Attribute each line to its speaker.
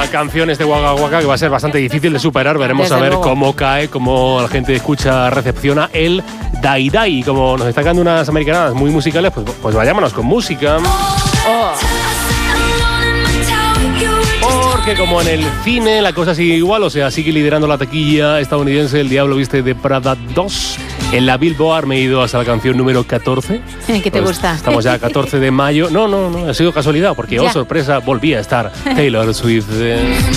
Speaker 1: una canción Waka Waka que va a ser bastante difícil de superar. Veremos
Speaker 2: Desde
Speaker 1: a ver
Speaker 2: luego.
Speaker 1: cómo cae, cómo la gente escucha, recepciona el Dai Dai. Como nos están dando unas americanadas muy musicales, pues vayámonos con música.
Speaker 2: Oh.
Speaker 1: Porque como en el cine la cosa sigue igual, o sea, sigue liderando la taquilla estadounidense El Diablo Viste de Prada 2. En la Billboard me he ido hasta la canción número 14.
Speaker 2: ¿Qué te gusta?
Speaker 1: Estamos ya a 14 de mayo. No, ha sido casualidad, porque,
Speaker 2: Ya.
Speaker 1: oh sorpresa, volvía a estar Taylor Swift.